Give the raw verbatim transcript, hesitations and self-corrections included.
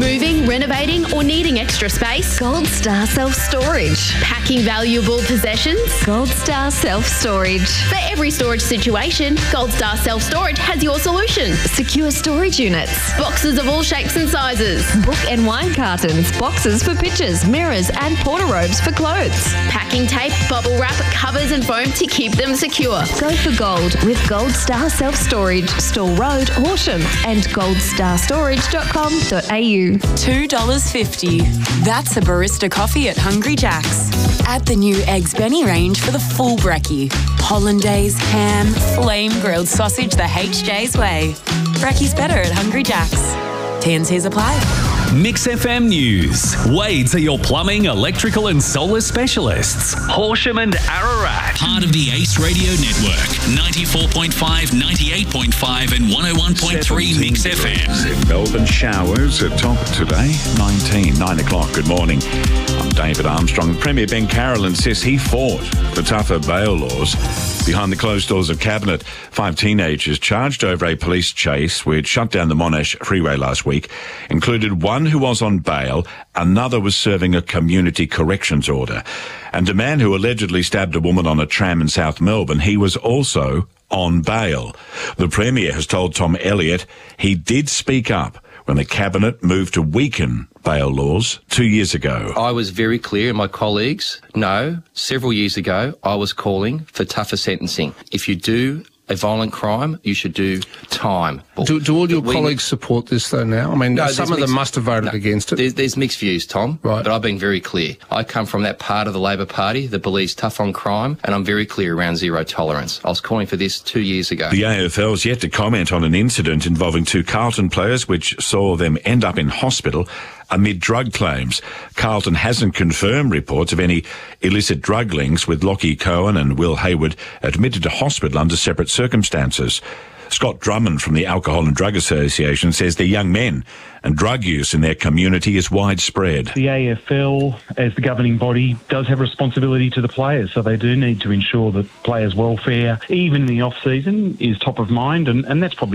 Moving, renovating or needing extra space? Gold Star Self-Storage. Packing valuable possessions? Gold Star Self-Storage. For every storage situation, Gold Star Self-Storage has your solution. Secure storage units. Boxes of all shapes and sizes. Book and wine cartons. Boxes for pictures, mirrors and porta robes for clothes. Packing tape, bubble wrap, covers and foam to keep them secure. Go for gold with Gold Star Self-Storage, Stall Road, Horsham, and gold star storage dot com dot a u. two dollars fifty. That's a barista coffee at Hungry Jack's. Add the new Eggs Benny range for the full brekkie. Hollandaise, ham, flame grilled sausage the H J's way. Brekkie's better at Hungry Jack's. T and C's apply. Mix F M News. Wades are your plumbing, electrical and solar specialists. Horsham and Ararat. Part of the Ace Radio Network. ninety-four point five, ninety-eight point five and one oh one point three Mix F M. In Melbourne, showers at top today. nineteen, nine o'clock. Good morning. I'm David Armstrong. Premier Ben Carolyn says he fought for tougher bail laws. Behind the closed doors of Cabinet, five teenagers charged over a police chase which shut down the Monash freeway last week included one who was on bail, another was serving a community corrections order, and a man who allegedly stabbed a woman on a tram in South Melbourne, he was also on bail. The Premier has told Tom Elliott he did speak up when the Cabinet moved to weaken bail laws two years ago. I was very clear, and my colleagues know, several years ago, I was calling for tougher sentencing. If you do a violent crime, you should do time. Do, do all your we, colleagues support this, though, now? I mean, no, some of mixed, them must have voted no, against it. There's, there's mixed views, Tom, right. But I've been very clear. I come from that part of the Labor Party that believes tough on crime, and I'm very clear around zero tolerance. I was calling for this two years ago. The A F L's yet to comment on an incident involving two Carlton players which saw them end up in hospital amid drug claims. Carlton hasn't confirmed reports of any illicit drug links, with Lockie Cohen and Will Hayward admitted to hospital under separate circumstances. Scott Drummond from the Alcohol and Drug Association says the young men and drug use in their community is widespread. The A F L, as the governing body, does have responsibility to the players, so they do need to ensure that players' welfare, even in the off-season, is top of mind, and, and that's probably